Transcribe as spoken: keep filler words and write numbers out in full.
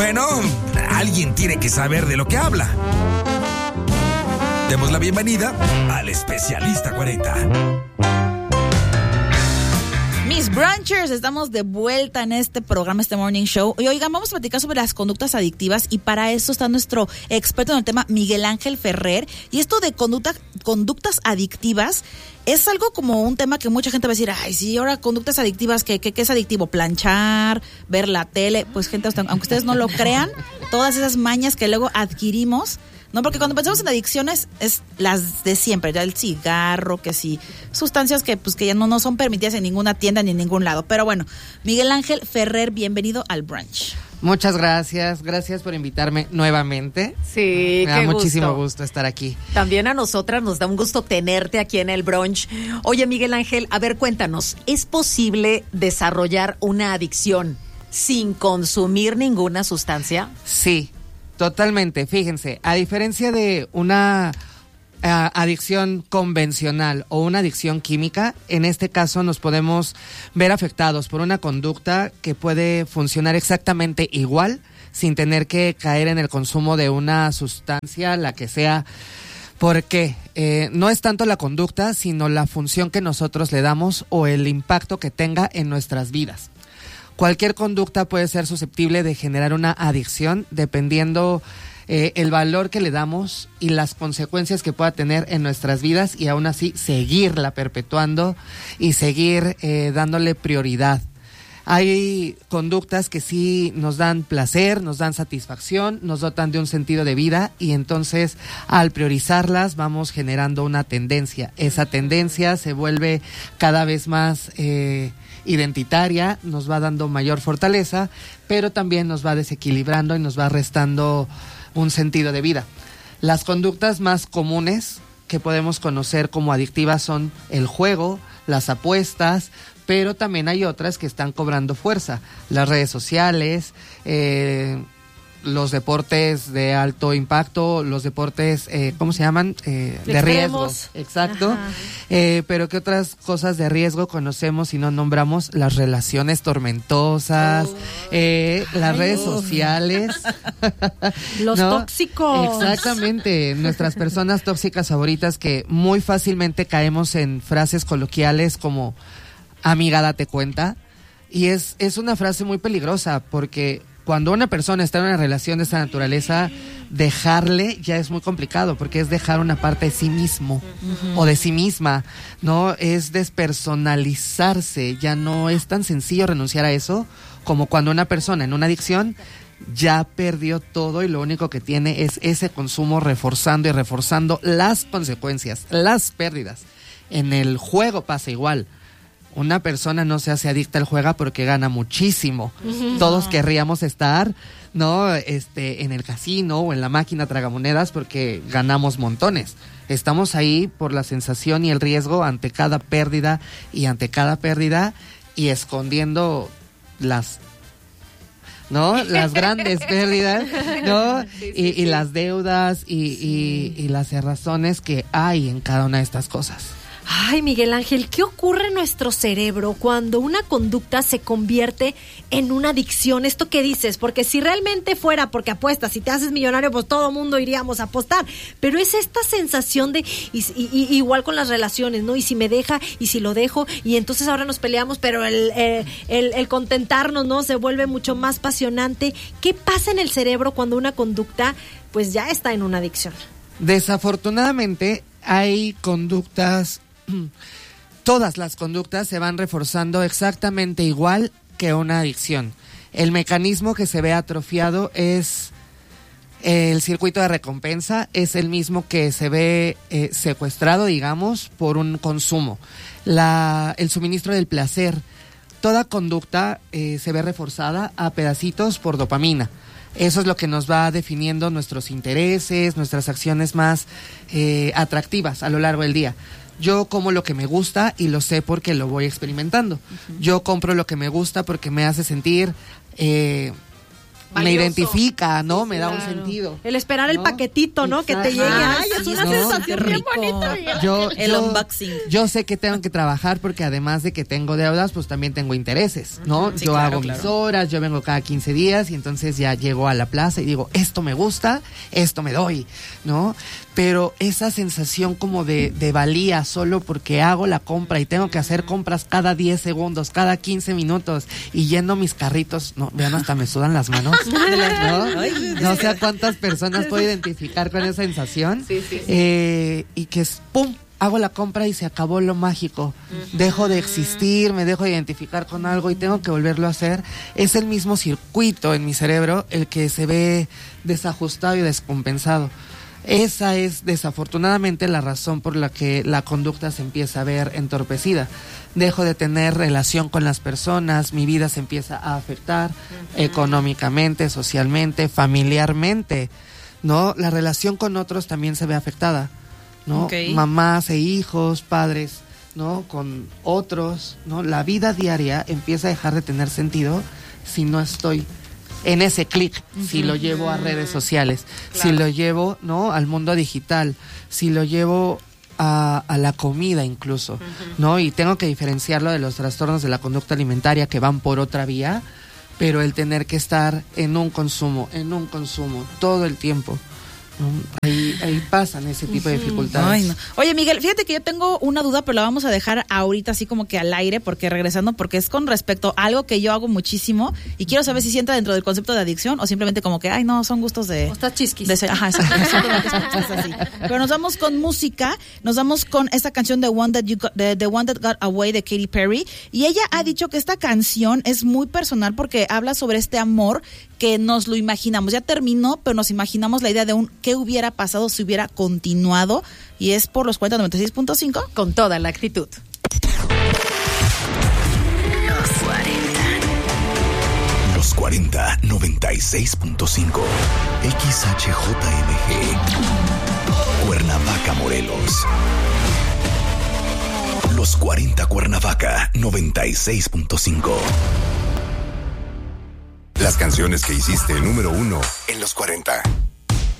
Bueno, alguien tiene que saber de lo que habla. Demos la bienvenida al Especialista cuarenta. Mis brunchers, estamos de vuelta en este programa, este morning show. Y oigan, vamos a platicar sobre las conductas adictivas y para eso está nuestro experto en el tema, Miguel Ángel Ferrer. Y esto de conducta, conductas adictivas es algo como un tema que mucha gente va a decir, ay, sí, ahora conductas adictivas, ¿qué, qué, qué es adictivo? Planchar, ver la tele. Pues gente, aunque ustedes no lo crean, todas esas mañas que luego adquirimos. No, porque cuando pensamos en adicciones es las de siempre, ya el cigarro, que sí, sustancias que pues que ya no, no son permitidas en ninguna tienda ni en ningún lado. Pero bueno, Miguel Ángel Ferrer, bienvenido al brunch. Muchas gracias, gracias por invitarme nuevamente. Sí, me da qué muchísimo gusto. gusto estar aquí. También a nosotras nos da un gusto tenerte aquí en el brunch. Oye, Miguel Ángel, a ver, cuéntanos, ¿es posible desarrollar una adicción sin consumir ninguna sustancia? Sí. Totalmente, fíjense, a diferencia de una uh, adicción convencional o una adicción química, en este caso nos podemos ver afectados por una conducta que puede funcionar exactamente igual sin tener que caer en el consumo de una sustancia, la que sea. Porque eh, no es tanto la conducta, sino la función que nosotros le damos o el impacto que tenga en nuestras vidas. Cualquier conducta puede ser susceptible de generar una adicción dependiendo eh, el valor que le damos y las consecuencias que pueda tener en nuestras vidas y aún así seguirla perpetuando y seguir eh, dándole prioridad. Hay conductas que sí nos dan placer, nos dan satisfacción, nos dotan de un sentido de vida y entonces al priorizarlas vamos generando una tendencia. Esa tendencia se vuelve cada vez más eh, identitaria, nos va dando mayor fortaleza, pero también nos va desequilibrando y nos va restando un sentido de vida. Las conductas más comunes que podemos conocer como adictivas son el juego, las apuestas, pero también hay otras que están cobrando fuerza. Las redes sociales, eh, los deportes de alto impacto, los deportes, eh, ¿cómo se llaman? Eh, de riesgo. Exacto. Eh, pero ¿qué otras cosas de riesgo conocemos y no nombramos? Las relaciones tormentosas, oh. eh, las Ay, redes oh. sociales. Los ¿no? tóxicos. Exactamente. Nuestras personas tóxicas favoritas que muy fácilmente caemos en frases coloquiales como amiga, date cuenta. Y es, es una frase muy peligrosa porque cuando una persona está en una relación de esta naturaleza, dejarle ya es muy complicado porque es dejar una parte de sí mismo uh-huh. o de sí misma, ¿no? Es despersonalizarse, ya no es tan sencillo renunciar a eso como cuando una persona en una adicción ya perdió todo y lo único que tiene es ese consumo reforzando y reforzando las consecuencias, las pérdidas. En el juego pasa igual. Una persona no se hace adicta al juego porque gana muchísimo. Uh-huh. Todos querríamos estar, ¿no? Este, en el casino o en la máquina tragamonedas porque ganamos montones. Estamos ahí por la sensación y el riesgo ante cada pérdida y ante cada pérdida y escondiendo las, ¿no? Las grandes pérdidas, ¿no? Sí, sí, y, sí. y las deudas y, sí. y, y las cerrazones que hay en cada una de estas cosas. Ay, Miguel Ángel, ¿qué ocurre en nuestro cerebro cuando una conducta se convierte en una adicción? ¿Esto qué dices? Porque si realmente fuera porque apuestas, si te haces millonario, pues todo mundo iríamos a apostar. Pero es esta sensación de, y, y, y, igual con las relaciones, ¿no? Y si me deja, y si lo dejo, y entonces ahora nos peleamos, pero el, eh, el, el contentarnos, ¿no? Se vuelve mucho más pasionante. ¿Qué pasa en el cerebro cuando una conducta, pues ya está en una adicción? Desafortunadamente, hay conductas... Todas las conductas se van reforzando exactamente igual que una adicción. El mecanismo que se ve atrofiado es el circuito de recompensa, es el mismo que se ve eh, secuestrado, digamos, por un consumo. La, el suministro del placer. Toda conducta eh, se ve reforzada a pedacitos por dopamina. Eso es lo que nos va definiendo nuestros intereses, nuestras acciones más eh, atractivas a lo largo del día. Yo como lo que me gusta y lo sé porque lo voy experimentando. Uh-huh. Yo compro lo que me gusta porque me hace sentir eh, me Valioso. identifica, ¿no? Sí, me da claro. un sentido. El esperar el ¿no? paquetito, ¿no? Que te llegue. Exacto. Ay, es Sí, una ¿no? sensación Qué bien rico. bonita. Yo, El yo- unboxing. Yo sé que tengo que trabajar porque además de que tengo deudas, pues también tengo intereses, ¿no? Sí, yo claro, hago claro. mis horas, yo vengo cada quince días y entonces ya llego a la plaza y digo, esto me gusta, esto me doy, ¿no? Pero esa sensación como de, de valía solo porque hago la compra y tengo que hacer compras cada diez segundos, cada quince minutos y yendo mis carritos, no, vean, hasta me sudan las manos, ¿no? Ay, No sé a cuántas personas puedo identificar con esa sensación. Sí, sí, sí. Eh, y que es, ¡pum!, hago la compra y se acabó lo mágico. Dejo de existir, me dejo de identificar con algo y tengo que volverlo a hacer. Es el mismo circuito en mi cerebro el que se ve desajustado y descompensado. Esa es desafortunadamente la razón por la que la conducta se empieza a ver entorpecida. Dejo de tener relación con las personas, mi vida se empieza a afectar económicamente, socialmente, familiarmente, ¿no? La relación con otros también se ve afectada, ¿no? Ok. Mamás e hijos, padres, ¿no? Con otros, ¿no? La vida diaria empieza a dejar de tener sentido si no estoy en ese clic, si lo llevo a redes sociales, si lo llevo, ¿no?, al mundo digital, si lo llevo a, a la comida incluso, ¿no? Y tengo que diferenciarlo de los trastornos de la conducta alimentaria que van por otra vía, pero el tener que estar en un consumo, en un consumo, todo el tiempo, ¿no? Ahí, ahí pasan ese tipo de dificultades. Ay, no. Oye, Miguel, fíjate que yo tengo una duda, pero la vamos a dejar ahorita así como que al aire, porque regresando, porque es con respecto a algo que yo hago muchísimo y quiero saber si si entra dentro del concepto de adicción o simplemente como que, ay, no, son gustos de... O estás chisquis. de ser- ajá, exacto, simplemente es- es así. Pero nos vamos con música, nos vamos con esta canción de One That You Got, de The One That Got Away de Katy Perry, y ella ha dicho que esta canción es muy personal porque habla sobre este amor que nos lo imaginamos. Ya terminó, pero nos imaginamos la idea de un qué hubiera pasado si hubiera continuado, y es por los cuarenta noventa y seis punto cinco. Con toda la actitud. Los cuarenta, noventa y seis punto cinco. X H J M G. Cuernavaca, Morelos. Los cuarenta Cuernavaca, noventa y seis punto cinco. Las canciones que hiciste número uno en los cuarenta.